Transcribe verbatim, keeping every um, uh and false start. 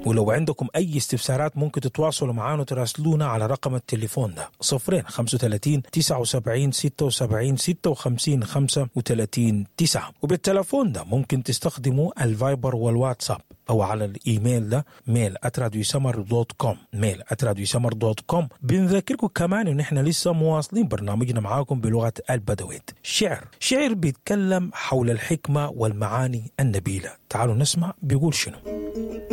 ولو عندكم أي استفسارات ممكن تتواصلوا معنا وتراسلونا على رقم التليفون ده صفرين خمسة وثلاثين تسعة وسبعين ستة وسبعين ستة وخمسين خمسة وثلاثين تسعة. وبالتليفون ده ممكن تستخدموا الفايبر والواتساب أو على الإيميل ده ميل آت راديو سمر دوت كوم ميل آت راديو سمر دوت كوم. بنذكركم كمان إن إحنا لسه مواصلين برنامجنا معاكم بلغة البدويت. شعر شعر بيتكلم حول الحكمة والمعاني النبيلة. تعالوا نسمع بيقول شنو.